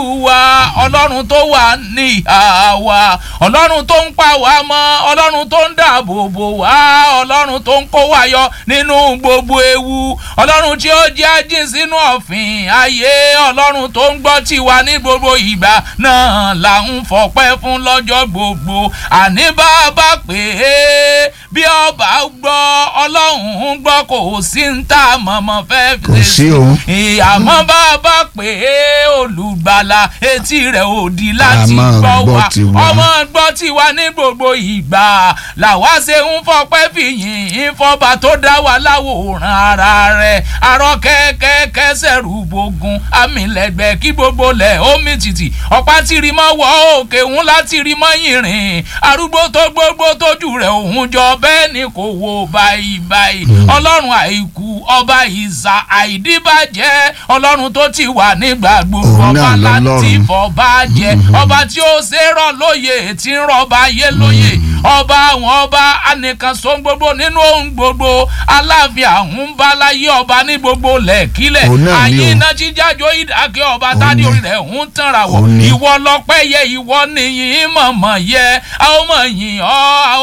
wa ọlọ́run tó wà ní ìhà wa ọlọ́run tó ń pa wá mọ́ ọlọ́run tó ń dáàbò bò wá ọlọ́run tó ń kó wa yọ nínú gbogbo ewu ọlọ́run tí ó jẹ́ ajín sínú ọ̀fìn ayé ọlọ́run tó ń gbọ́ tiwa ní gbogbo ìgbà náà là ń fọpẹ́ fún lọ́jọ́ gbogbo àní bàbá pé bí ọba gbọ́ ọlọ́run ń gbọ́ kò sí ń tà mọ̀mọ́ fẹ́ fi sí o àmọ́ bàbá pé olùgbàlà etí rẹ̀ òdì láti gbọ́ wa ọmọ gbọ́ tiwa ní gbogbo ìgbà làwa ṣe ń fọpẹ́ fìyìn fọba tó dá wa láwòrán ara rẹ̀ arọ kẹ́kẹ́ sẹ̀rù bogun amílẹ̀gbẹ́ kí gbogbo lẹ̀ omi tìtì ọ̀pá tìrì mọ́ wọ́ òkè òun láti rí mọ́ yìnrìn arúgbó tó gbogbo tójú rẹ̀ òun jọ bẹ́ẹ̀ ni kò wo báyìí ọlọ́run àìkú ọba ìzà àìdíbàjẹ́ ọlọ́run tó ti wà nígbà gbogbo ọba láti fọba jẹ ọba tí ó ṣe rọ lóye tí ń rọba ayé lóye ọba àwọn ọba anìkan so gbogbo nínú ohun gbogbo aláàfin àwọn balaye ọba ní gbogbo lẹ́kílẹ̀ ayé iná jíjájó ìdákẹ́ ọba tádé orí rẹ̀ ń tanra wọ̀ ìwọ lọ́pẹ́ yẹ ìwọ nìyí mọ̀mọ́ yẹ àwọn ọmọ yìí ọ́